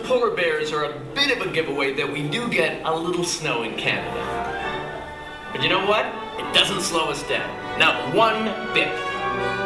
polar bears are a bit of a giveaway that we do get a little snow in Canada. But you know what? It doesn't slow us down. Not one bit.